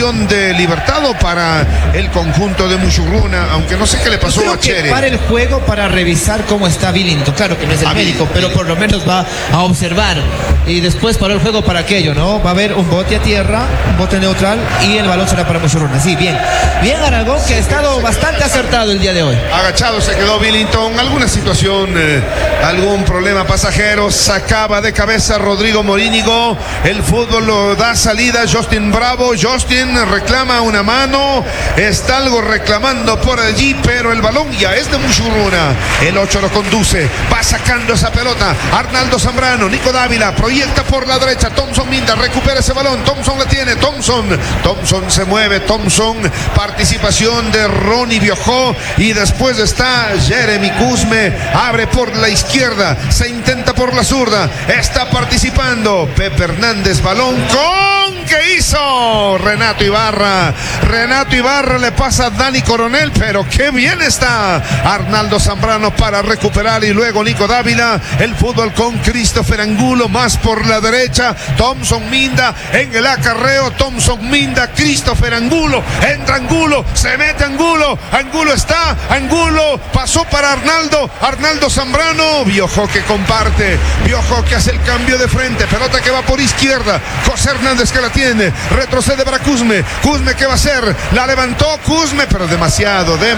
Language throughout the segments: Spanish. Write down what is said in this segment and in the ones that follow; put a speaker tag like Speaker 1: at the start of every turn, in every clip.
Speaker 1: cuestión de Libertad o para el conjunto de Mushurruna, aunque no sé qué le pasó a Chere.
Speaker 2: Para el juego, para revisar cómo está Billington. Claro que no es el médico, pero por lo menos va a observar. Y después para el juego, para aquello, ¿no? Va a haber un bote a tierra, un bote neutral y el balón será para Mushurruna. Sí, bien. Bien Aragón, que ha estado bastante acertado el día de hoy.
Speaker 1: Agachado se quedó Billington. Alguna situación, algún problema pasajero. Sacaba de cabeza Rodrigo Morínigo. El fútbol lo da salida Justin Bravo. Justin reclama una mano. Está algo reclamando por allí, pero el balón ya es de Mushurruna. El 8 lo conduce. Va sacando esa pelota. Arnaldo Zambrano. Nico Dávila proyecta por la derecha. Thompson Minda recupera ese balón. Thompson la tiene. Thompson se mueve. Thompson. Participación de Ronnie Biojó. Y después está Jeremy Cusme. Abre por la izquierda. Se intenta por la zurda. Está participando Pepe Hernández. Balón con... ¿Qué hizo? Renato Ibarra. Renato Ibarra le pasa a Dani Coronel, pero qué bien está Arnaldo Zambrano para recuperar, y luego Nico Dávila. El fútbol con Christopher Angulo más por la derecha. Thompson Minda en el acarreo. Thompson Minda, Christopher Angulo. Entra Angulo, se mete Angulo. Angulo está, Angulo pasó para Arnaldo Zambrano. Biojó que comparte. Biojó que hace el cambio de frente. Pelota que va por izquierda. José Hernández que la tiene. Retrocede para Cusme. Cusme que va a hacer. La levantó Cusme, pero demasiado. Qué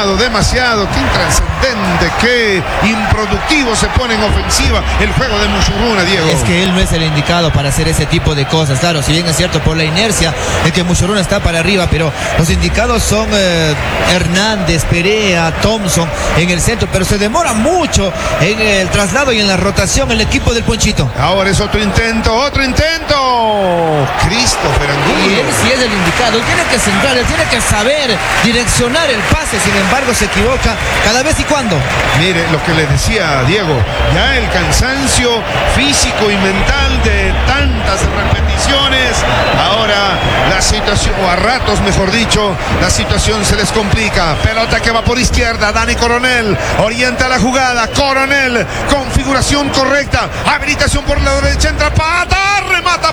Speaker 1: intrascendente, qué improductivo se pone en ofensiva el juego de Mushurruna, Diego.
Speaker 2: Es que él no es el indicado para hacer ese tipo de cosas. Claro, si bien es cierto por la inercia es que Mushurruna está para arriba, pero los indicados son Hernández, Perea, Thompson en el centro, pero se demora mucho en el traslado y en la rotación el equipo del Ponchito.
Speaker 1: Ahora es otro intento. Christopher Angulo.
Speaker 2: Y él sí es el indicado, él tiene que centrar, él tiene que saber direccionar el pase, sin embargo se equivoca cada vez y cuando.
Speaker 1: Mire lo que le decía Diego, ya el cansancio físico y mental de tantas repeticiones, ahora la situación, o a ratos mejor dicho, la situación se les complica. Pelota que va por izquierda, Dani Coronel orienta la jugada, Coronel, configuración correcta, habilitación por la derecha, entra Pata, remata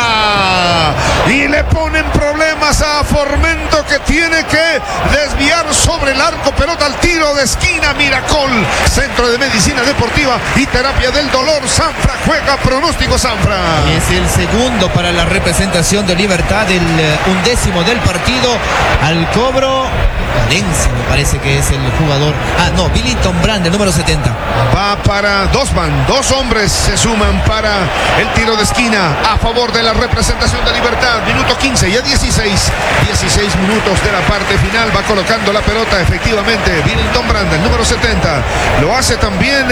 Speaker 1: Pata, y le ponen problemas a Formento, que tiene que desviar sobre el arco. Pelota al tiro de esquina, Miracol, Centro de Medicina Deportiva y Terapia del Dolor Sanfra, juega pronóstico Sanfra.
Speaker 2: Es el segundo para la representación de Libertad, el 11º del partido. Al cobro Valencia, me parece que es el jugador. Billington Brand, el número 70.
Speaker 1: Va para dos hombres se suman para el tiro de esquina a favor de la representación de Libertad. Minuto 15, ya 16 minutos de la parte final. Va colocando la pelota efectivamente Billington Brand, el número 70. Lo hace también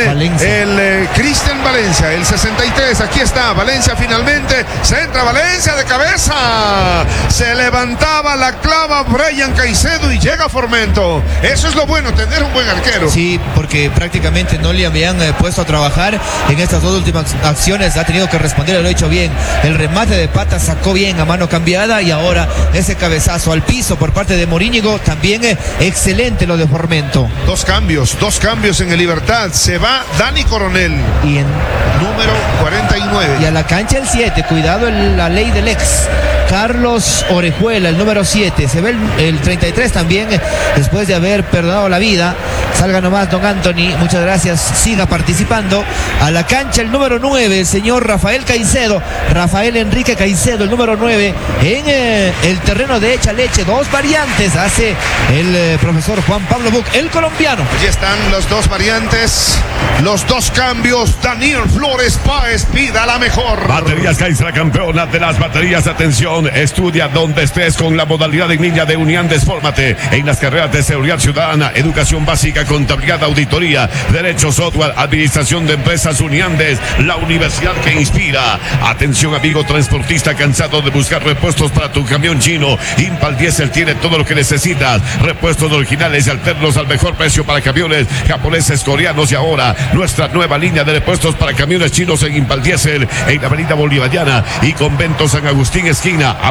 Speaker 1: el Cristian Valencia, el 63. Aquí está Valencia finalmente. Centra Valencia de cabeza. Se levantaba, la clava Brian Caicedo y llega Formento. Eso es lo bueno, tener un buen arquero.
Speaker 2: Sí, porque prácticamente no le habían puesto a trabajar en estas dos últimas acciones. Ha tenido que responder, lo ha hecho bien. El remate de Pata sacó bien a mano cambiada, y ahora ese cabezazo al piso por parte de Morínigo, también excelente lo de Formento.
Speaker 1: Dos cambios en el Libertad. Se va Dani Coronel
Speaker 2: y en
Speaker 1: número 49.
Speaker 2: Y a la cancha el 7, cuidado la ley del ex. Carlos Orejuela, el número 7. Se ve el 33 también, después de haber perdonado la vida. Salga nomás don Anthony, muchas gracias, siga participando. A la cancha el número 9, el señor Rafael Caicedo, Rafael Enrique Caicedo, el número 9, en el terreno de Echa Leche. Dos variantes hace el profesor Juan Pablo Buc, el colombiano.
Speaker 1: Allí están las dos variantes, los dos cambios. Daniel Flores Páez pida la mejor.
Speaker 3: Baterías Caiz, la campeona de las baterías. Atención, estudia donde estés con la modalidad en línea de Uniandes. Fórmate en las carreras de seguridad ciudadana, educación básica, contabilidad, auditoría, derecho, software, administración de empresas. Uniandes, la universidad que inspira. Atención, amigo transportista cansado de buscar repuestos para tu camión chino. Impal Diesel tiene todo lo que necesitas. Repuestos originales y alternos al mejor precio para camiones japoneses, coreanos, y ahora nuestra nueva línea de repuestos para camiones chinos en Impal Diesel, en la avenida Bolivariana y Convento San Agustín, esquina Avenida El Rey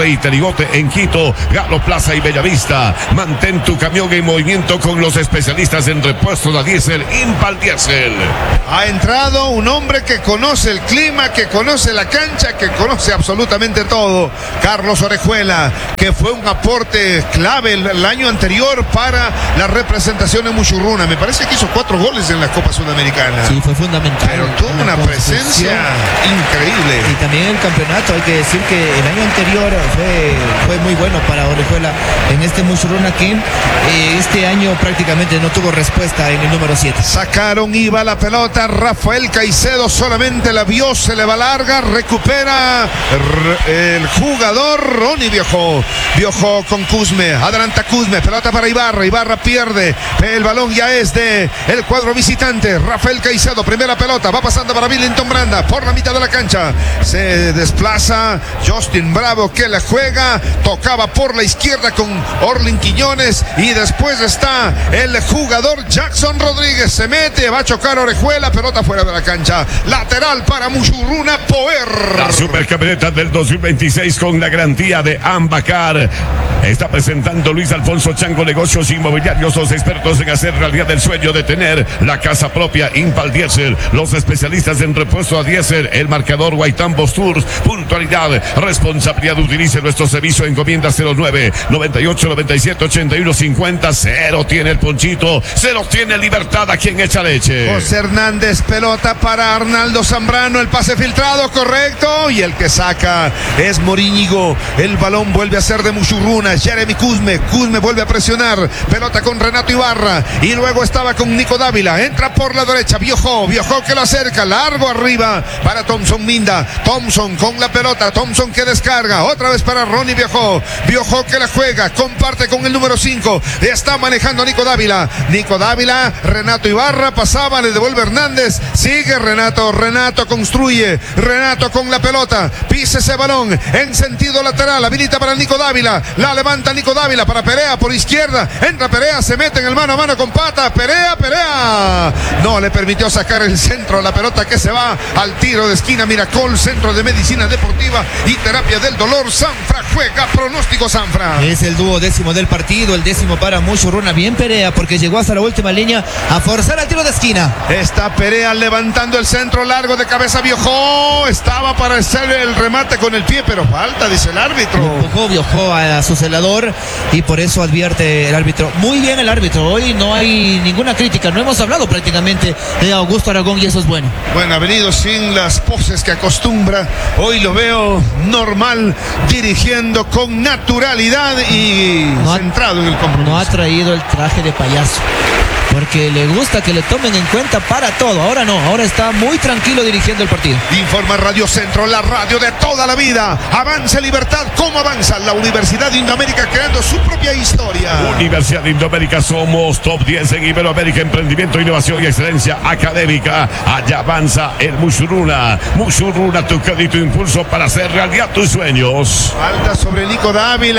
Speaker 3: y Terigote en Quito, Galo Plaza y Bellavista. Mantén tu camión en movimiento con los especialistas en repuestos de diésel Impal Diésel.
Speaker 1: Ha entrado un hombre que conoce el clima, que conoce la cancha, que conoce absolutamente todo. Carlos Orejuela, que fue un aporte clave el año anterior para la representación en Muchurruna. Me parece que hizo 4 goles en la Copa Sudamericana.
Speaker 2: Sí, fue fundamental.
Speaker 1: Pero tuvo una presencia increíble.
Speaker 2: Y también el campeonato, hay que decir que el año anterior fue muy bueno para Orejuela en este Muchurruna, que este año prácticamente no tuvo respuesta en el número 7.
Speaker 1: Sacaron, iba la pelota, Rafael Caicedo solamente la vio, se le va larga, recupera el jugador Ronnie Viajó con Cusme, adelanta Cusme, pelota para Ibarra pierde, el balón ya es de el cuadro visitante. Rafael Caicedo, primera pelota, va pasando para Billington Branda por la mitad de la cancha, se desplaza Justin Bravo, que la juega, tocaba por la izquierda con Orlin Quiñones, y después está el jugador Jackson Rodríguez, se mete, va a chocar Orejuela, pelota fuera de la cancha, lateral para Muchurruna Poer.
Speaker 3: La supercamioneta del 2026 con la garantía de Ambacar está presentando Luis Alfonso Chango, Negocios Inmobiliarios, los expertos en hacer realidad el sueño de tener la casa propia. Impal Diésel, los especialistas en repuesto a diésel, el marcador Guaitambos Tours, puntualidad, responsabilidad. Utilice nuestro servicio, encomienda 09 98 97 81 50. 0 tiene el Ponchito, 0 tiene Libertad, a quien echa leche.
Speaker 1: José Hernández, pelota para Arnaldo Zambrano, el pase filtrado, correcto, y el que saca es Morínigo. El balón vuelve a ser de Muchurruna, Jeremy Cusme vuelve a presionar, pelota con Renato Ibarra, y luego estaba con Nico Dávila, entra por la derecha, Viajó que lo acerca, largo arriba para Thompson Minda, Thompson con la pelota, Thompson que descarga, otra vez para Ronnie Viajó que la juega, comparte con el número 5, está manejando Nico Dávila, Renato Ibarra, pasaba, le devuelve Hernández, sigue Renato construye, Renato con la pelota, pisa ese balón en sentido lateral, habilita para Nico Dávila, la levanta Nico Dávila para Perea por izquierda, entra Perea, se mete en el mano a mano con Pata, Perea, no le permitió sacar el centro, la pelota que se va al tiro de esquina. Miracol, Centro de Medicina Deportiva y Terapia del Dolor, Sanfra juega, pronóstico Sanfra.
Speaker 2: Es el dúo décimo del partido, el décimo para Muchurruna, bien Perea, porque llegó hasta la última línea a forzar al tiro de esquina.
Speaker 1: Está Perea levantando el centro largo de cabeza, Viajó, estaba para hacer el remate con el pie, pero falta, dice el árbitro.
Speaker 2: Viajó a su celador, y por eso advierte el árbitro. Muy bien el árbitro, hoy no hay ninguna crítica, no hemos hablado prácticamente de Augusto Aragón, y eso es bueno.
Speaker 1: Bueno, ha venido sin las poses que acostumbra, hoy lo veo normal, dirigiendo con naturalidad y centrado en el compromiso.
Speaker 2: No ha traído el traje de payaso, porque le gusta que le tomen en cuenta para todo. Ahora no, ahora está muy tranquilo dirigiendo el partido.
Speaker 1: Informa Radio Centro, la radio de toda la vida. Avanza Libertad, ¿cómo avanza la Universidad de Indoamérica creando su propia historia?
Speaker 3: Universidad de Indoamérica, somos top 10 en Iberoamérica, emprendimiento, innovación y excelencia académica. Allá avanza el Muchurruna, tu crédito impulso para hacer realidad tus sueños.
Speaker 1: Falta sobre Nico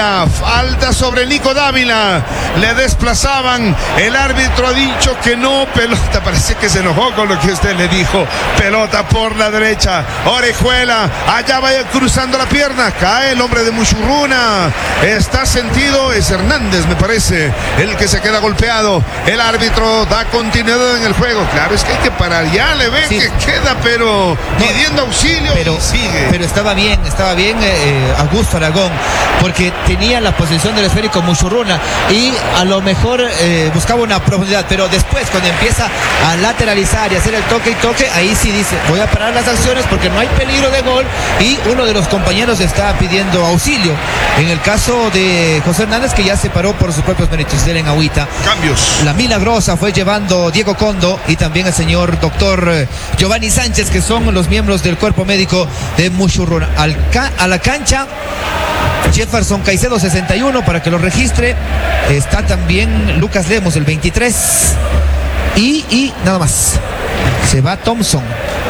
Speaker 1: Dávila, le desplazaban, el árbitro ha dicho que no, pelota, parece que se enojó con lo que usted le dijo, pelota por la derecha, Orejuela, allá va cruzando la pierna, cae el hombre de Muchurruna, está sentido, es Hernández me parece, el que se queda golpeado, el árbitro da continuidad en el juego, claro, es que hay que parar, ya le ven que queda, pero pidiendo auxilio, y sigue.
Speaker 2: Pero estaba bien Augusto Aragón, porque tenía la posición del esférico Muchurruna, y a lo mejor buscaba una profundidad, pero después cuando empieza a lateralizar y hacer el toque, ahí sí dice, voy a parar las acciones porque no hay peligro de gol, y uno de los compañeros está pidiendo auxilio. En el caso de José Hernández, que ya se paró por sus propios méritos, él en agüita.
Speaker 1: Cambios.
Speaker 2: La milagrosa fue llevando Diego Condo y también el señor doctor Giovanni Sánchez, que son los miembros del cuerpo médico de Muchurruna. A la cancha Jefferson Caicedo 61 para que lo registre, está también Lucas Lemos el 23 y nada más, se va Thompson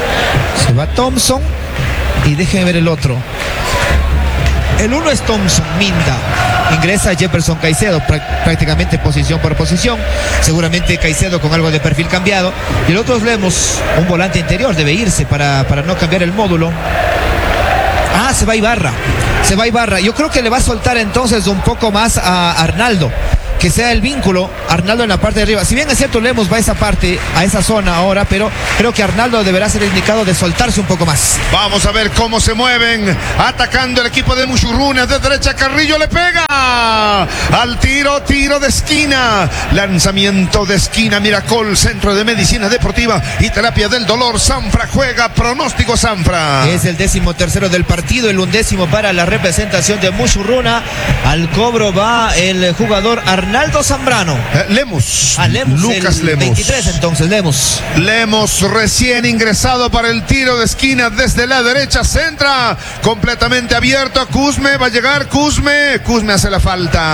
Speaker 2: y déjenme ver el otro. El uno es Thompson Minda, ingresa Jefferson Caicedo prácticamente posición por posición, seguramente Caicedo con algo de perfil cambiado, y el otro es Lemos, un volante interior, debe irse para no cambiar el módulo. Se va Ibarra. Yo creo que le va a soltar entonces un poco más a Arnaldo, que sea el vínculo, Arnaldo en la parte de arriba. Si bien es cierto, Lemos va a esa parte, a esa zona ahora, pero creo que Arnaldo deberá ser indicado de soltarse un poco más.
Speaker 1: Vamos a ver cómo se mueven, atacando el equipo de Muchurruna. De derecha Carrillo le pega al tiro de esquina, lanzamiento de esquina. Miracol, Centro de Medicina Deportiva y Terapia del Dolor. Sanfra juega, pronóstico Sanfra.
Speaker 2: Es el 13º del partido, el 11º para la representación de Muchurruna. Al cobro va el jugador Arnaldo Zambrano.
Speaker 1: Lemos.
Speaker 2: Lucas Lemos. 23 entonces, Lemos.
Speaker 1: Lemos recién ingresado para el tiro de esquina desde la derecha, centra completamente abierto a Cusme, va a llegar Cusme hace la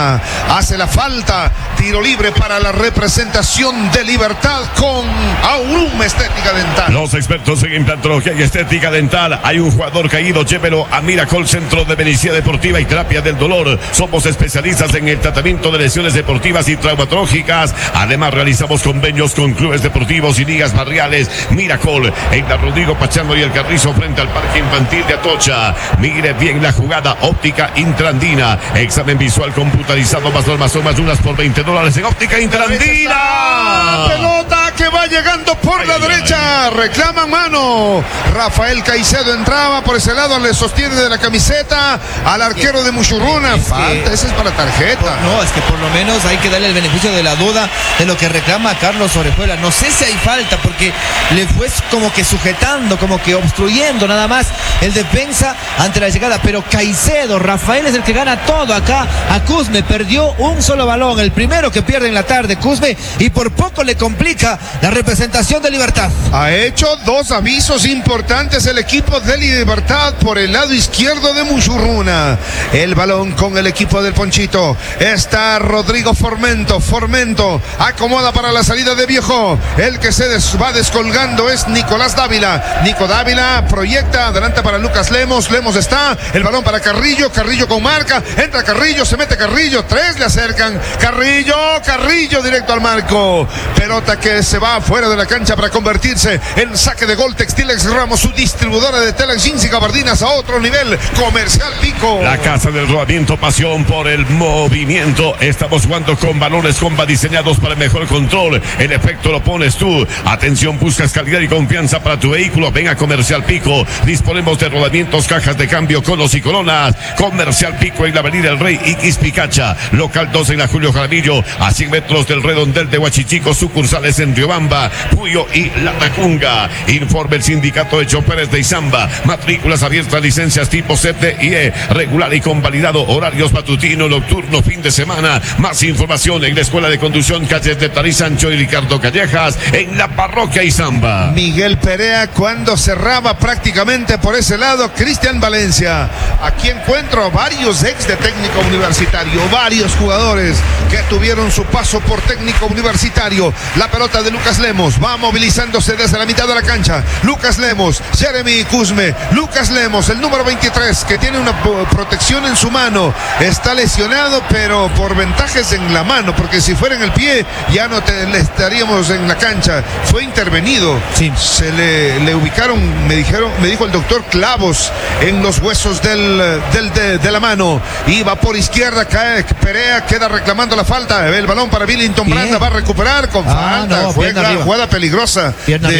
Speaker 1: falta, tiro libre para la representación de Libertad con Aurum Estética Dental.
Speaker 3: Los expertos en implantología y estética dental. Hay un jugador caído, llévelo a Miracol, Centro de Medicina Deportiva y Terapia del Dolor. Somos especialistas en el tratamiento de lesiones deportivas y traumatológicas. Además realizamos convenios con clubes deportivos y ligas barriales. Miracol en la Rodrigo Pachano y el Carrizo frente al Parque Infantil de Atocha. Mire bien la jugada. Óptica Intrandina, examen visual computarizado más normas unas por $20 en Óptica Intrandina.
Speaker 1: Pelota que va llegando por la derecha, reclama mano. Rafael Caicedo entraba por ese lado, le sostiene de la camiseta al arquero de Muchurruna. Falta, ese es para tarjeta.
Speaker 2: No, es que por lo menos hay que darle el beneficio de la duda de lo que reclama Carlos Orejuela. No sé si hay falta porque le fue como que sujetando, como que obstruyendo nada más el defensa ante la llegada, pero Caicedo, Rafael es el que gana todo acá. A Cusme perdió un solo balón, el primero que pierde en la tarde Cusme, y por poco le complica la representación de Libertad.
Speaker 1: Ha hecho dos avisos importantes el equipo de Libertad por el lado izquierdo de Muchurruna. El balón con el equipo del Ponchito. Está Rodrigo Formento acomoda para la salida de Viejo. El que se va descolgando es Nicolás Dávila. Nico Dávila proyecta, adelanta para Lucas Lemos. Lemos está, el balón para Carrillo con marca. Entra Carrillo, se mete Carrillo. 3 le acercan. Carrillo directo al marco. Pelota que se va fuera de la cancha para convertirse en saque de gol. Textiles Ramos, su distribuidora de telas jeans y gabardinas a otro nivel. Comercial Pico.
Speaker 3: La casa del rodamiento, pasión por el movimiento. Estamos jugando con balones Comba diseñados para el mejor control. El efecto lo pones tú. Atención, buscas calidad y confianza para tu vehículo. Ven a Comercial Pico. Disponemos de rodamientos, cajas de cambio, conos y coronas. Comercial Pico en la avenida El Rey Iquis Picacha. Local 2 en la Julio Jaramillo, a 100 metros del redondel de Huachichico. Sucursales en Riobamba, Puyo y La Tacunga. Informe el Sindicato de Choferes de Izamba. Matrículas abiertas, licencias tipo CTIE, regular y convalidado. Horarios matutino, nocturno, fin de semana. Más información en la Escuela de Conducción, calles de Tarí Sancho y Ricardo Callejas, en la Parroquia Izamba.
Speaker 1: Miguel Perea cuando cerraba prácticamente por ese lado. Cristian Valencia. Aquí encuentro a varios ex de técnico universitario, varios jugadores que tuvieron su paso por técnico universitario. La pelota de Lucas Lemos va movilizándose desde la mitad de la cancha. Lucas Lemos, Jeremy Cusme. Lucas Lemos, el número 23, que tiene una protección en su mano. Está lesionado, pero por ventajas en la mano, porque si fuera en el pie ya no le estaríamos en la cancha. Fue intervenido.
Speaker 2: Sí.
Speaker 1: Se le ubicaron, me dijo el doctor, clavos en los huesos de la mano. Iba por izquierda, cae Perea, queda reclamando la falta. El balón para Billington Branda, va a recuperar con falta. Jugada peligrosa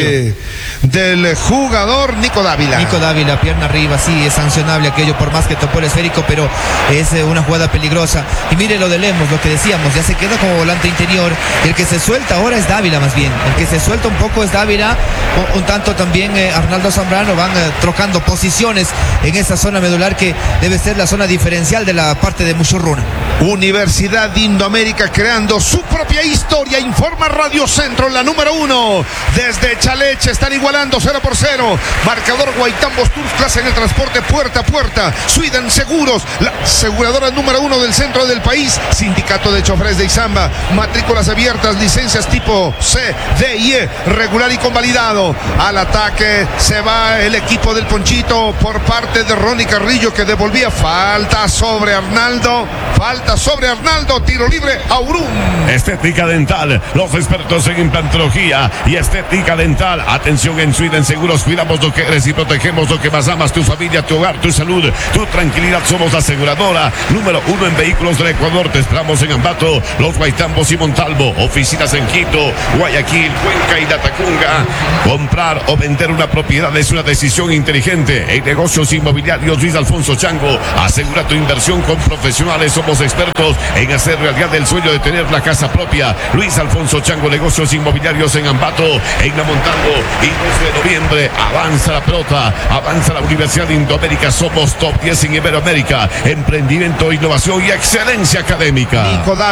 Speaker 1: del jugador Nico Dávila.
Speaker 2: Pierna arriba, sí, es sancionable aquello, por más que topó el esférico, pero es una jugada peligrosa. Y mire lo de Lemos, lo que decíamos, ya se queda como volante interior. El que se suelta ahora es Dávila, más bien. El que se suelta un poco es Dávila, un tanto también Arnaldo Zambrano. Van trocando posiciones en esa zona medular que debe ser la zona diferencial de la parte de Muchurruna.
Speaker 1: Universidad de Indoamérica creando su propia historia, informa Radio Centro, la número 1. Desde Chaleche están igualando 0-0. Marcador Guaitambos Tours, clase en el transporte puerta a puerta. Suidan Seguros, la aseguradora número 1 del centro del país. Sindicato de Choferes de Izamba, matrículas abiertas, licencias tipo C, D y E, regular y convalidado. Al ataque se va el equipo del Ponchito por parte de Ronnie Carrillo, que devolvía. Falta sobre Arnaldo, tiro libre, Aurum.
Speaker 3: Estética Dental, los expertos en implantología y estética dental. Atención, en Sweden Seguros cuidamos lo que eres y protegemos lo que más amas, tu familia, tu hogar, tu salud, tu tranquilidad. Somos la aseguradora número 1 en vehículos del Ecuador. Te esperamos en Ambato, Los Guaitambos y Montalvo. Oficinas en Quito, Guayaquil, Cuenca y Latacunga. Comprar o vender una propiedad es una decisión inteligente. En negocios inmobiliarios, Luis Alfonso Chango. Asegura tu inversión con profesionales. Somos expertos en hacer realidad el sueño de tener la casa propia. Luis Alfonso Chango, negocios inmobiliarios en Ambato, en la Montalvo. Y 12 de noviembre avanza la pelota, avanza la Universidad de Indoamérica. Somos top 10 en Iberoamérica. Emprendimiento, innovación y excelencia académica.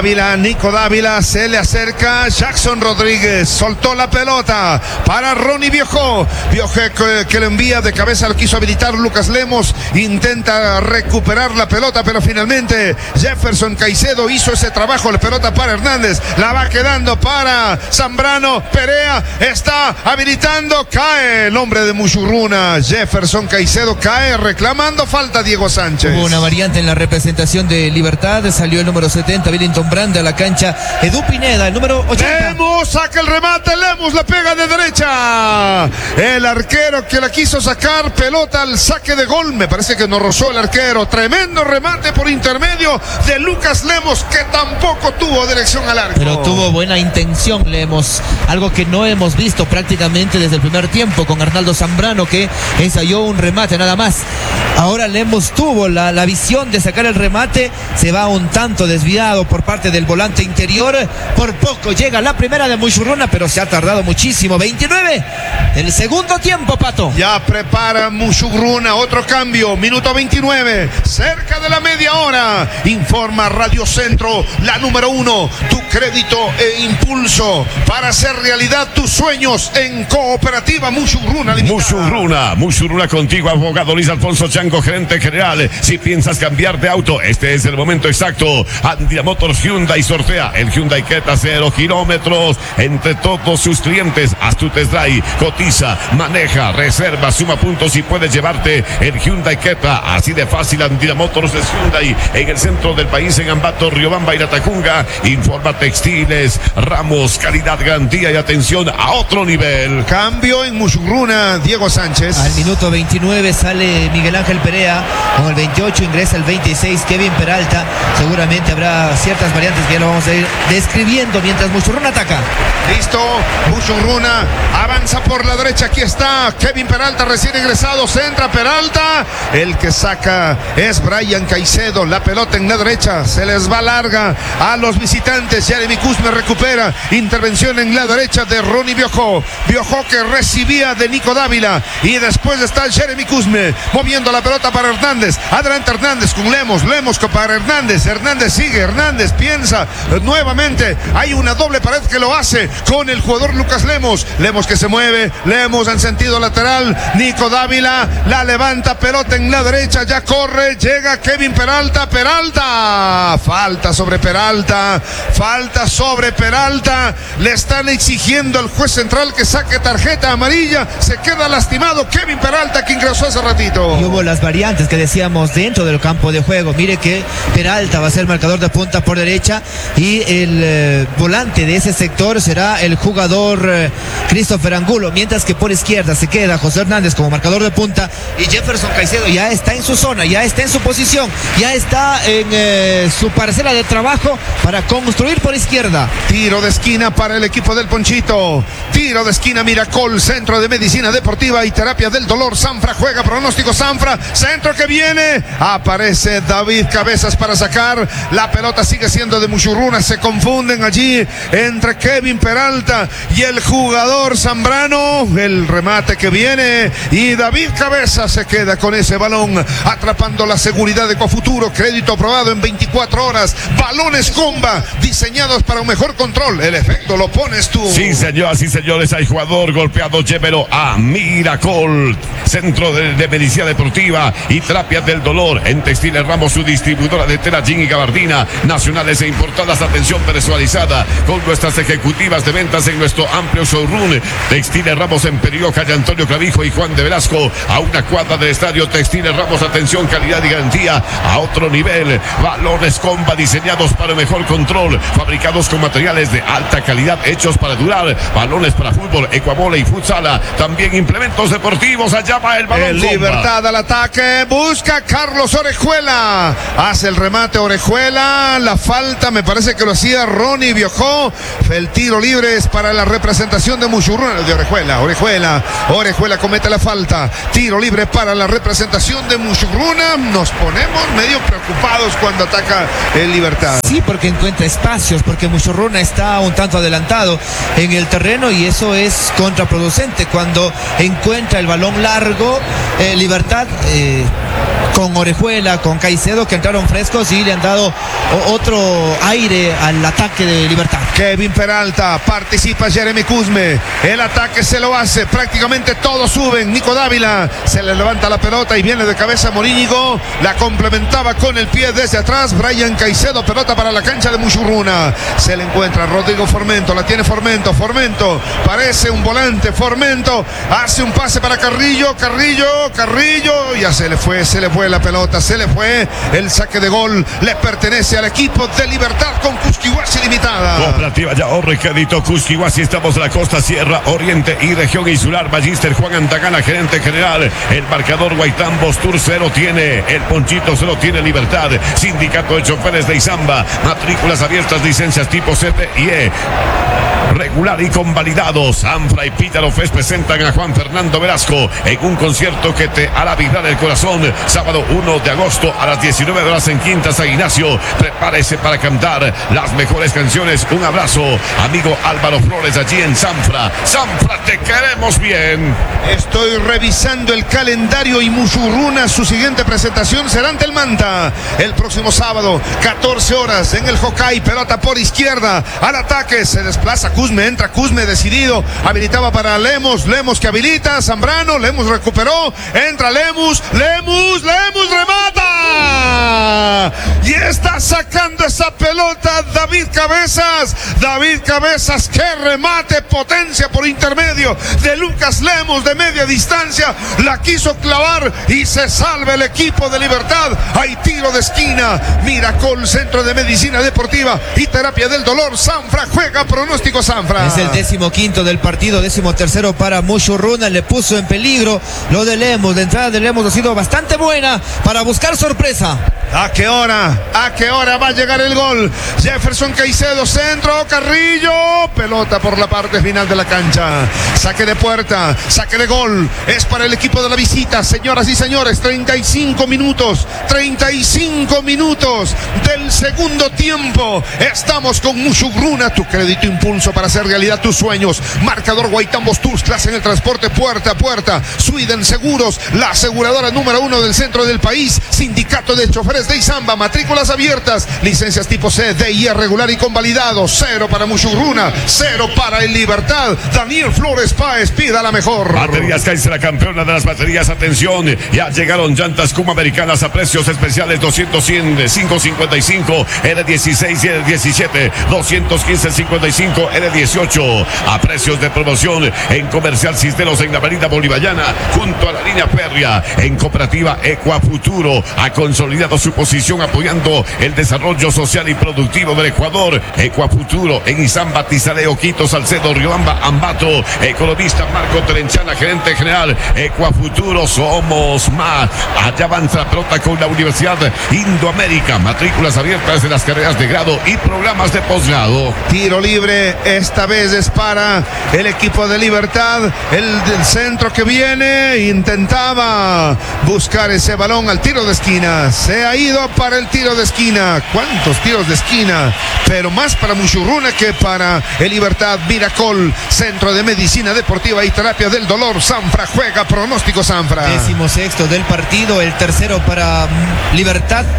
Speaker 1: Nico Dávila se le acerca. Jackson Rodríguez soltó la pelota para Ronnie Viejo que lo envía de cabeza, lo quiso habilitar Lucas Lemos, intenta recuperar la pelota, pero finalmente Jefferson Caicedo hizo ese trabajo. La pelota para Hernández, la va quedando para Zambrano. Perea está habilitando, cae el hombre de Mushurruna. Jefferson Caicedo cae reclamando falta. Diego Sánchez.
Speaker 2: Hubo una variante en la representación de Libertad, salió el número 70 Billington Brand a la cancha. Edu Pineda, el número 80.
Speaker 1: Lemos saca el remate, Lemos la pega de derecha. El arquero que la quiso sacar, pelota al saque de gol. Me parece que no rozó el arquero. Tremendo remate por intermedio de Lucas Lemos, que tampoco tuvo dirección al arco.
Speaker 2: Pero tuvo buena intención Lemos, algo que no hemos visto prácticamente desde el primer tiempo con Arnaldo Zambrano, que ensayó un remate nada más. Ahora Lemos tuvo la visión de sacar el remate, se va un tanto desviado por parte del volante interior. Por poco llega la primera de Mushurruna, pero se ha tardado muchísimo. 29 el segundo tiempo, Pato.
Speaker 1: Ya prepara Mushurruna otro cambio, minuto 29, cerca de la media hora. Informa Radio Centro, la número 1, tu crédito e impulso para hacer realidad tus sueños en Cooperativa Mushurruna Limitada.
Speaker 3: Mushurruna contigo, abogado Luis Alfonso Chango, gerente general. Si piensas cambiar de auto, este es el momento exacto. Andina Motors Hyundai sortea el Hyundai Creta 0 kilómetros entre todos sus clientes. Haz tu test drive, cotiza, maneja, reserva, suma puntos y puedes llevarte el Hyundai Creta. Así de fácil. Andina Motors es Hyundai en el centro del país, en Ambato, Riobamba y Latacunga. Informa textiles, ramos, calidad, garantía y atención a otro nivel.
Speaker 1: Cambio en Mushurruna, Diego Sánchez.
Speaker 2: Al minuto 29 sale Miguel Ángel Perea, con el 28 ingresa el 26 Kevin Peralta. Seguramente habrá ciertas variantes que ya lo vamos a ir describiendo mientras Mushurruna ataca.
Speaker 1: Listo, Mushurruna avanza por la derecha, aquí está Kevin Peralta, recién ingresado, centra Peralta, el que saca es Brian Caicedo, la pelota en la derecha, se les va larga a los visitantes. Jeremy Kuzme recupera, intervención en la derecha de Ronnie Viejo que recibía de Nico Dávila, y después está Jeremy Kuzme moviendo la pelota para Hernández. Adelante Hernández con Lemos para Hernández sigue, Hernández piensa nuevamente, hay una doble pared que lo hace con el jugador Lucas Lemos que se mueve, Lemos en sentido lateral, Nico Dávila la levanta, pelota en la derecha, ya corre, llega Kevin Peralta, falta sobre Peralta, le están exigiendo al juez central que saque tarjeta amarilla, se queda lastimado Kevin Peralta, que ingresó hace ratito.
Speaker 2: Y hubo las variantes que decíamos dentro del campo de juego. Mire que Peralta va a ser marcador de punta por derecha, y el volante de ese sector será el jugador Christopher Angulo, mientras que por izquierda se queda José Hernández como marcador de punta, y Jefferson Caicedo ya está en su zona, ya está en su posición, ya está en su parcela de trabajo para construir por izquierda.
Speaker 1: Tiro de esquina para el equipo del Ponchito, tiro de esquina Miracol, Centro de Medicina Deportiva y Terapia del Dolor. Sanfra juega, pronóstico Sanfra, centro que viene, aparece David Cabezas para sacar, la pelota sigue siendo de Mushurruna, se confunden allí entre Kevin Peralta y el jugador Zambrano, el remate que viene, y David Cabezas se queda con ese balón, atrapando la seguridad de Cofuturo, crédito aprobado en 24 horas, balones Comba, diseñados para un mejor control, el efecto lo pones tú.
Speaker 3: Sí, señoras y señores, hay jugador golpeado, llévelo a Miracol, Centro de Medicina Deportiva y Terapia del Dolor. En Textiles Ramos, su distribuidora de tela jean y gabardina, nacionales e importadas, atención personalizada con nuestras ejecutivas de ventas en nuestro amplio showroom. Textiles Ramos en Perio, calle Antonio Clavijo y Juan de Velasco, a una cuadra del estadio. Textiles Ramos, atención, calidad y garantía a otro nivel. Balones Comba diseñados para mejor control, fabricados con materiales de alta calidad, hechos para durar. Balones para fútbol, ecuavole y futsala, también implementos deportivos. Allá va el balón.
Speaker 1: Libertad al ataque, busca Carlos Orejuela, hace el remate Orejuela, la falta me parece que lo hacía Ronnie Biojó. El tiro libre es para la representación de Muchurruna, de Orejuela comete la falta, tiro libre para la representación de Muchurruna. Nos ponemos medio preocupados cuando ataca el Libertad.
Speaker 2: Sí, porque encuentra espacios, porque Muchurruna está un tanto adelantado en el terreno y eso es contraproducente cuando encuentra el balón largo. Libertad con Orejuela, con Caicedo, que entraron frescos y le han dado otro aire al ataque de Libertad.
Speaker 1: Kevin Peralta, participa Jeremy Cusme, el ataque se lo hace, prácticamente todos suben. Nico Dávila se le levanta la pelota y viene de cabeza Morínigo, la complementaba con el pie desde atrás Brian Caicedo, pelota para la cancha de Muchurruna, se le encuentra Rodrigo Formento, la tiene Formento, parece un volante, Formento hace un pase para Carrillo, ya se le fue la pelota, se le fue el saque de gol, le pertenece al equipo de Libertad con Cusquihuasi Limitada.
Speaker 3: Cooperativa Yahorre, Crédito Cusquihuasi, estamos en la costa, Sierra, Oriente y región insular. Magister Juan Antagana, gerente general. El marcador Guaitán Bostur 0 tiene, el Ponchito 0 tiene Libertad. Sindicato de Choferes de Izamba, matrículas abiertas, licencias tipo C y E. Regular y convalidado. Sanfra y Pítaro Fest presentan a Juan Fernando Velasco en un concierto que te hará vibrar el corazón. Sábado 1 de agosto a las 19 horas en Quinta San Ignacio. Prepárese para cantar las mejores canciones. Un abrazo, amigo Álvaro Flores, allí en Sanfra. Sanfra, te queremos bien.
Speaker 1: Estoy revisando el calendario y Muchurruna, su siguiente presentación será ante el Manta el próximo sábado, 14 horas en el Hokkay. Pelota por izquierda, al ataque, se desplaza Cusme, entra Cusme decidido, habilitaba para Lemos que habilita, Zambrano, Lemos recuperó, entra Lemos remata y está sacando esa pelota David Cabezas, que remate, potencia por intermedio de Lucas Lemos de media distancia, la quiso clavar y se salva el equipo de Libertad. Hay tiro de esquina, Miracol, Centro de Medicina Deportiva y Terapia del Dolor. Sanfra juega, pronóstico Sanfra.
Speaker 2: Es el 15º del partido, 13º para Muchurruna, le puso en peligro lo de Lemos. La entrada de Lemos ha sido bastante buena para buscar sorpresa.
Speaker 1: ¿A qué hora va a llegar el gol? Jefferson Caicedo, centro, Carrillo, pelota por la parte final de la cancha, saque de puerta, saque de gol, es para el equipo de la visita. Señoras y señores, 35 minutos del segundo tiempo. Estamos con Muchurruna, tu crédito impulso para hacer realidad tus sueños. Marcador Guaitán Bostur, clase en el transporte puerta a puerta. Sweden Seguros, la aseguradora número 1 del centro del país. Sindicato de Choferes de Izamba, matrículas abiertas, licencias tipo C, D y E regular y convalidado. 0 para Muchurruna, 0 para el Libertad. Daniel Flores Páez, pida la mejor.
Speaker 3: Baterías Kaiser, la campeona de las baterías. Atención, ya llegaron llantas Kuma americanas a precios especiales. 200, 555, L16 y L17, 215, 55, L18 a precios de promoción en Comercial Cisneros en la avenida Bolivariana junto a la línea férrea. En Cooperativa Ecuafuturo ha consolidado su posición apoyando el desarrollo social y productivo del Ecuador. Ecuafuturo en Izamba, Tizaleo, Quito, Salcedo, Riobamba, Ambato. Economista Marco Terenchana, gerente general. Ecuafuturo, somos más. Allá avanza pelota con la Universidad Indoamérica, matrículas abiertas de las carreras de grado y programas de posgrado.
Speaker 1: Tiro libre, esta vez es para el equipo de Libertad. El del centro que viene, intentaba buscar ese balón al tiro de esquina, se ha ido para el tiro de esquina. ¿Cuántos tiros de esquina? Pero más para Muchurruna que para el Libertad. Miracol, Centro de Medicina Deportiva y Terapia del Dolor. Sanfra juega, pronóstico Sanfra.
Speaker 2: 16º del partido, el tercero para Libertad.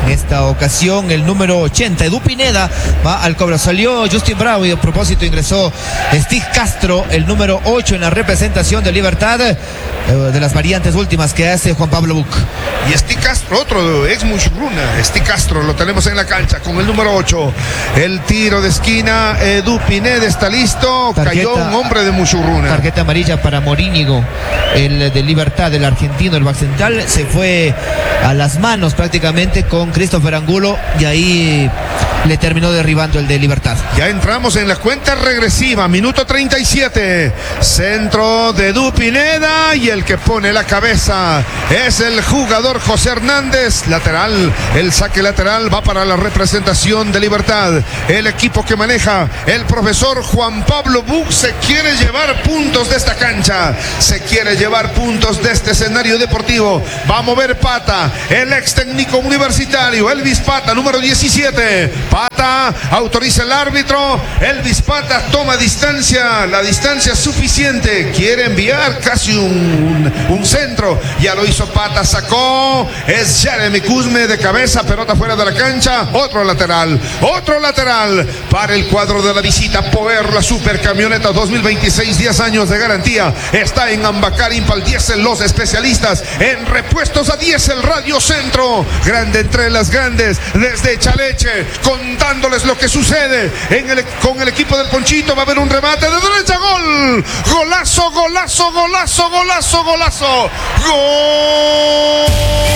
Speaker 2: En esta ocasión, el número 80, Edu Pineda, va al cobro. Salió Justin Bravo y a propósito ingresó Steve Castro, el número 8 en la representación de Libertad, de las variantes últimas que hace Juan Pablo Buc.
Speaker 1: Y Steve Castro, otro ex Mushurruna, Steve Castro, lo tenemos en la cancha con el número 8. El tiro de esquina, Edu Pineda está listo. Cayó un hombre de Mushurruna.
Speaker 2: Tarjeta amarilla para Morínigo, el de Libertad, el argentino, el back central. Se fue a las manos prácticamente con Christopher Angulo y ahí le terminó derribando el de Libertad.
Speaker 1: Ya entramos en la cuenta regresiva, minuto 37. Centro de Edu Pineda y el que pone la cabeza es el jugador José Hernández. Lateral, el saque lateral va para la representación de Libertad. El equipo que maneja el profesor Juan Pablo Buc se quiere llevar puntos de esta cancha, se quiere llevar puntos de este escenario deportivo. Va a mover Pata, el ex técnico universitario, Elvis Pata, número 17. Pata, autoriza el árbitro. Elvis Pata toma distancia, la distancia suficiente. Quiere enviar casi un centro. Ya lo hizo Pata, sacó. Es Jeremy Kuzme de cabeza, pelota fuera de la cancha. Otro lateral para el cuadro de la visita. Power, la super camioneta 2026, 10 años de garantía. Está en Ambacar Impal Diesel, los especialistas en repuestos a diésel. Radio Centro, grande entre las grandes, desde Chaleche, contándoles lo que sucede con el equipo del Ponchito. Va a haber un remate de derecha, gol, golazo, golazo, golazo, golazo, golazo, gol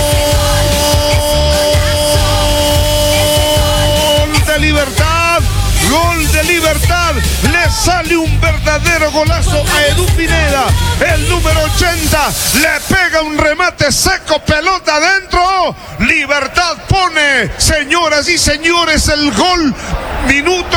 Speaker 1: de Libertad, gol de Libertad. Le sale un verdadero golazo a Edu Pineda, el número 80, le pega un remate seco, pelota adentro. Libertad pone, señoras y señores, el gol. Minuto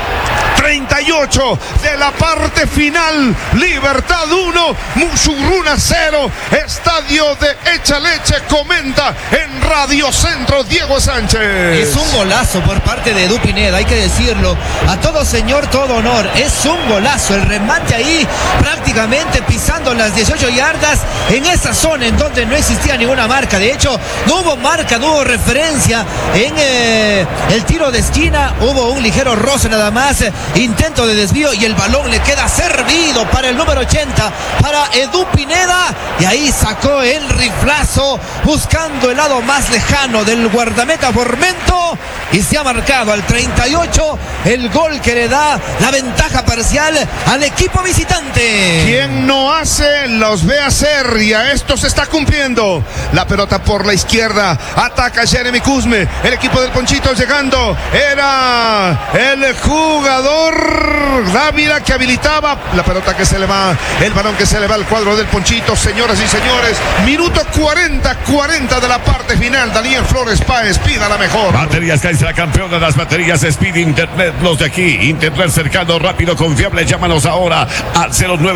Speaker 1: 38 de la parte final. Libertad 1, Mushurruna 0. Estadio de Echaleche, comenta en Radio Centro Diego Sánchez.
Speaker 2: Es un golazo por parte de Edu Pineda, hay que decirlo. A todo señor, todo honor. Es un golazo. El remate ahí prácticamente pisando las 18 yardas en esa zona en donde no existía ninguna marca. De hecho, no hubo marca, no hubo referencia en el tiro de esquina. Hubo un ligero roce nada más. Intento de desvío y el balón le queda servido para el número 80, para Edu Pineda, y ahí sacó el riflazo buscando el lado más lejano del guardameta Formento y se ha marcado al 38 el gol que le da la ventaja parcial al equipo visitante.
Speaker 1: Quien no hace, los ve hacer, y a esto se está cumpliendo. La pelota por la izquierda, ataca Jeremy Kuzme, el equipo del Ponchito llegando, era el jugador Dávila que habilitaba la pelota que se le va, el balón que se le va al cuadro del Ponchito. Señoras y señores, minuto 40 de la parte final. Daniel Flores Páez, pida la mejor.
Speaker 3: Baterías Kaiser, la campeona de las baterías. Speed Internet, los de aquí. Internet cercano, rápido, confiable. Llámanos ahora al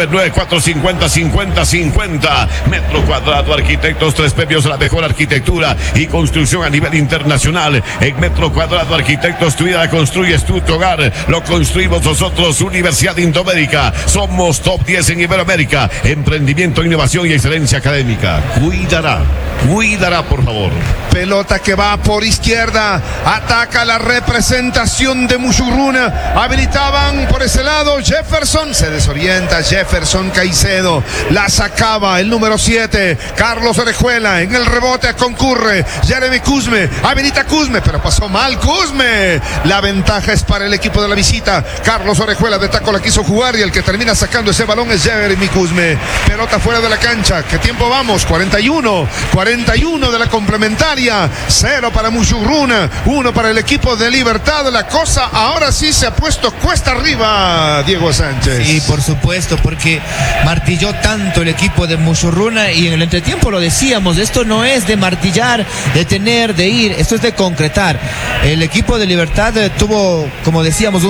Speaker 3: 099-450-5050. Metro Cuadrado Arquitectos, 3 premios a la mejor arquitectura y construcción a nivel internacional. En Metro Cuadrado Arquitectos, tu vida la construyes tú, tu hogar lo construimos nosotros. Universidad Indoamérica, somos top 10 en Iberoamérica. Emprendimiento, innovación y excelencia académica. Cuidará, por favor.
Speaker 1: Pelota que va por izquierda, ataca la representación de Mushurruna. Habilitaban por ese lado Jefferson, se desorienta Jefferson Caicedo, la sacaba el número 7, Carlos Orejuela. En el rebote concurre Jeremy Kuzme, habilita Kuzme, pero pasó mal Kuzme. La ventaja es para el equipo de la visita. Carlos Orejuela de taco la quiso jugar y el que termina sacando ese balón es Jeremy Kuzme. Pelota fuera de la cancha. ¿Qué tiempo vamos? 41 de la complementaria. 0 para Mushurruna, 1 para el equipo de Libertad. La cosa ahora sí se ha puesto cuesta arriba, Diego Sánchez.
Speaker 2: Sí, por supuesto, porque martilló tanto el equipo de Mushurruna y en el entretiempo lo decíamos, esto no es de martillar, de tener, de ir, esto es de concretar. El equipo de Libertad tuvo, como decíamos, un segundo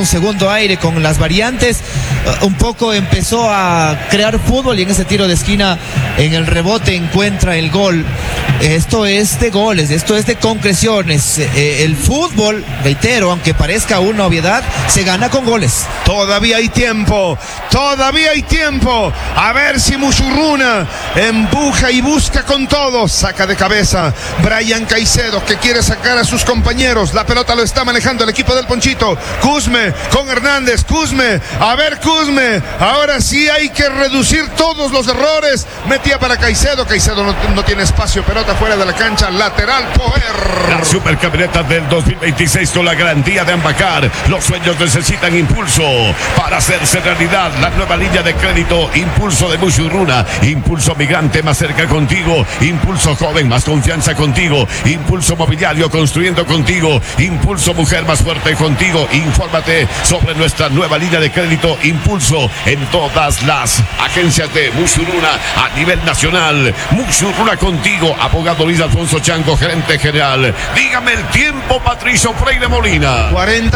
Speaker 2: mucho aire con las variantes, un poco empezó a crear fútbol y en ese tiro de esquina en el rebote encuentra el gol. Esto es de goles, esto es de concreciones. El fútbol, reitero, aunque parezca una obviedad, se gana con goles.
Speaker 1: Todavía hay tiempo, todavía hay tiempo. A ver si Musurruna empuja y busca con todo. Saca de cabeza Brian Caicedo, que quiere sacar a sus compañeros. La pelota lo está manejando el equipo del Ponchito. Cusme con Hernández. Cusme, a ver Cusme. Ahora sí hay que reducir todos los errores. Metía para Caicedo. Caicedo no tiene espacio. Pelota fuera de la cancha. Lateral Poher.
Speaker 3: La supercamioneta del 2026 con la garantía de Ambacar. Los sueños necesitan impulso para hacerse realidad. La nueva línea de crédito Impulso de Musurruna. Impulso migrante más cerca contigo. Impulso joven más confianza contigo. Impulso mobiliario construyendo contigo. Impulso mujer más fuerte contigo. Infórmate sobre nuestra nueva línea de crédito Impulso en todas las agencias de Musurruna a nivel nacional. Musurruna contigo. Abogado Luis Alfonso Chango, gerente general. Dígame el tiempo, Patricio Freire Molina.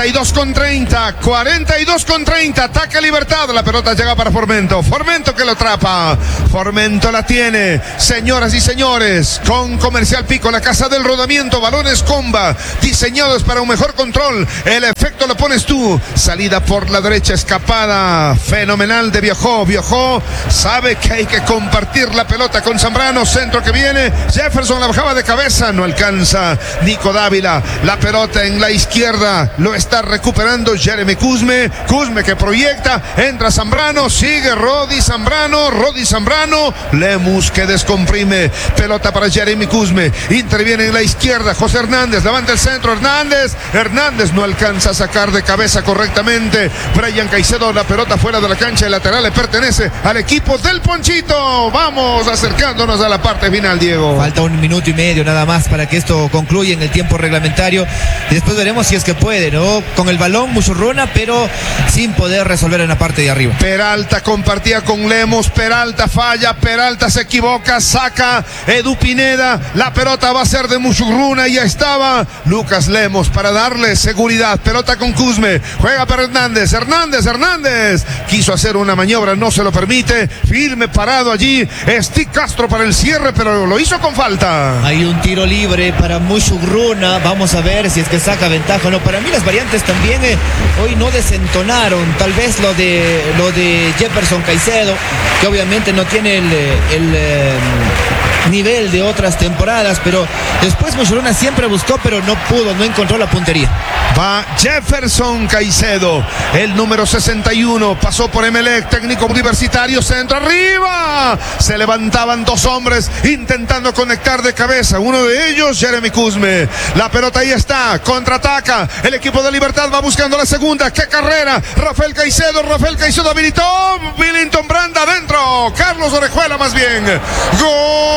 Speaker 1: 42:30, 42:30. Ataque Libertad. La pelota llega para Formento. Formento que lo atrapa. Formento la tiene. Señoras y señores, con Comercial Pico, la casa del rodamiento, balones Comba, diseñados para un mejor control. El efecto lo pones tú. Salida por la derecha, escapada fenomenal de Viajó. Viajó sabe que hay que compartir la pelota con Zambrano. Centro que viene. Jefferson la bajaba de cabeza. No alcanza Nico Dávila. La pelota en la izquierda. Lo está recuperando Jeremy Cusme. Cusme que proyecta. Entra Zambrano. Sigue Rodi Zambrano. Rodi Zambrano. Lemus que descomprime. Pelota para Jeremy Cusme. Interviene en la izquierda. José Hernández. Levanta el centro. Hernández. Hernández no alcanza a sacar de cabeza correctamente. Brian Caicedo. La pelota fuera de la cancha. El lateral le pertenece al equipo del Ponchito. Vamos acercándonos a la parte final, Diego.
Speaker 2: Falta 1 minuto y medio nada más para que esto concluya en el tiempo reglamentario. Y después veremos si es que puede, ¿no? Con el balón Musurruna, pero sin poder resolver en la parte de arriba.
Speaker 1: Peralta compartía con Lemos. Peralta falla. Peralta se equivoca. Saca Edu Pineda. La pelota va a ser de Musurruna. Ya estaba Lucas Lemos para darle seguridad. Pelota con Cusme. Juega para Hernández. Hernández. Quiso hacer una maniobra. No se lo permite. Firme parado allí. Stick Castro para el cierre, pero lo hizo con falta.
Speaker 2: Hay un tiro libre para Musurruna. Vamos a ver si es que saca ventaja o no. Para mí las variantes también hoy no desentonaron. Tal vez lo de Jefferson Caicedo, que obviamente no tiene el nivel de otras temporadas, pero después Musurruna siempre buscó, pero no pudo, no encontró la puntería.
Speaker 1: Va Jefferson Caicedo, el número 61, pasó por Emelec, técnico universitario, centro arriba. Se levantaban dos hombres intentando conectar de cabeza, uno de ellos Jeremy Cusme. La pelota ahí está, contraataca, el equipo de Libertad va buscando la segunda. ¡Qué carrera! Rafael Caicedo habilitó, Willington Branda adentro, Carlos Orejuela más bien. ¡Gol!